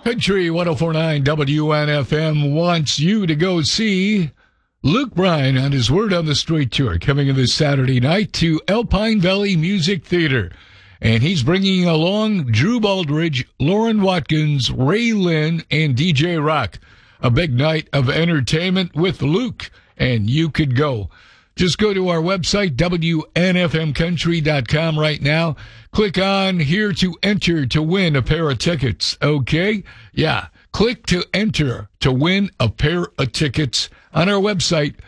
Country 104.9 WNFM wants you to go see Luke Bryan on his Word on the Street tour coming in this Saturday night to Alpine Valley Music Theater. And he's bringing along Drew Baldridge, Lauren Watkins, Ray Lynn, and DJ Rock. A big night of entertainment with Luke, and you could go. Just go to our website, WNFMcountry.com right now. Click on here to enter to win a pair of tickets, okay? Yeah, click to enter to win a pair of tickets on our website,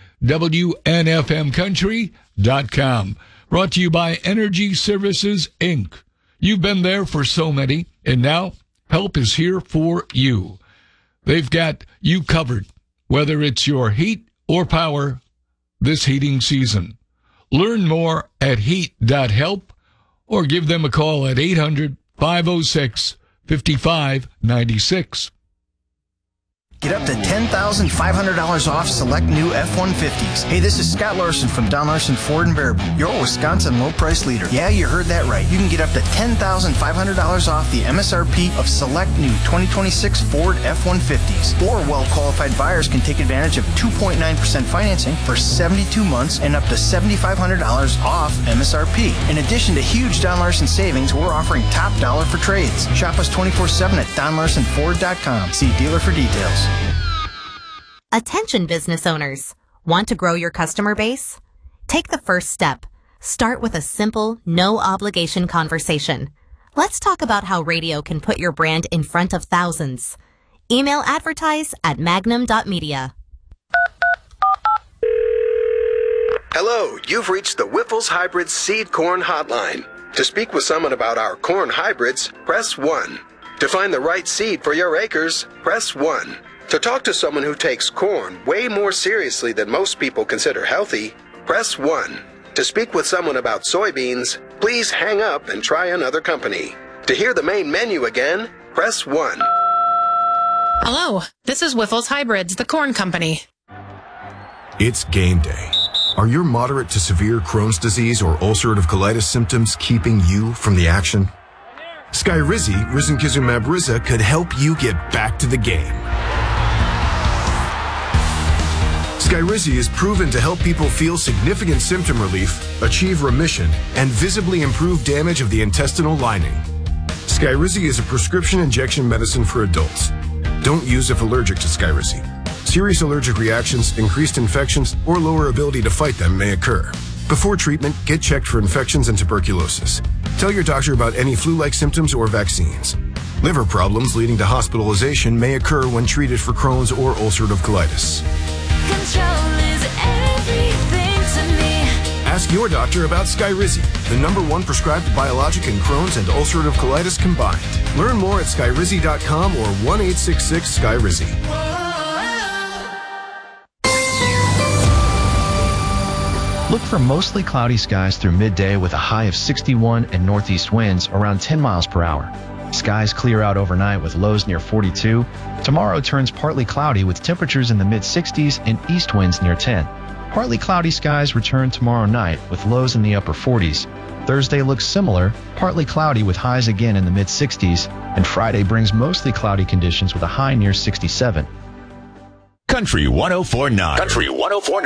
WNFMcountry.com. Brought to you by Energy Services, Inc. You've been there for so many, and now help is here for you. They've got you covered, whether it's your heat or power this heating season. Learn more at heat.help or give them a call at 800-506-5596. Get up to $10,500 off select new F-150s. Hey, this is Scott Larson from Don Larson Ford in Baraboo, your Wisconsin low-price leader. Yeah, you heard that right. You can get up to $10,500 off the MSRP of select new 2026 Ford F-150s. Or well-qualified buyers can take advantage of 2.9% financing for 72 months and up to $7,500 off MSRP. In addition to huge Don Larson savings, we're offering top dollar for trades. Shop us 24/7 at DonLarsonFord.com. See dealer for details. Attention business owners. Want to grow your customer base? Take the first step. Start with a simple, no-obligation conversation. Let's talk about how radio can put your brand in front of thousands. Email advertise@magnum.media. Hello, you've reached the Whiffles Hybrid Seed Corn Hotline. To speak with someone about our corn hybrids, press 1. To find the right seed for your acres, press 1. To talk to someone who takes corn way more seriously than most people consider healthy, press 1. To speak with someone about soybeans, please hang up and try another company. To hear the main menu again, press 1. Hello, this is Whiffles Hybrids, the corn company. It's game day. Are your moderate to severe Crohn's disease or ulcerative colitis symptoms keeping you from the action? Skyrizi, risankizumab Riza, could help you get back to the game. Skyrizi is proven to help people feel significant symptom relief, achieve remission, and visibly improve damage of the intestinal lining. Skyrizi is a prescription injection medicine for adults. Don't use if allergic to Skyrizi. Serious allergic reactions, increased infections, or lower ability to fight them may occur. Before treatment, get checked for infections and tuberculosis. Tell your doctor about any flu-like symptoms or vaccines. Liver problems leading to hospitalization may occur when treated for Crohn's or ulcerative colitis. Control is everything to me. Ask your doctor about Skyrizi, the #1 prescribed biologic in Crohn's and ulcerative colitis combined. Learn more at skyrizi.com or 1-866-SKYRIZI. Look for mostly cloudy skies through midday with a high of 61 and northeast winds around 10 miles per hour. Skies clear out overnight with lows near 42. Tomorrow turns partly cloudy with temperatures in the mid-60s and east winds near 10. Partly cloudy skies return tomorrow night with lows in the upper 40s. Thursday looks similar, partly cloudy with highs again in the mid-60s, and Friday brings mostly cloudy conditions with a high near 67. Country 104.9. Country 104.9.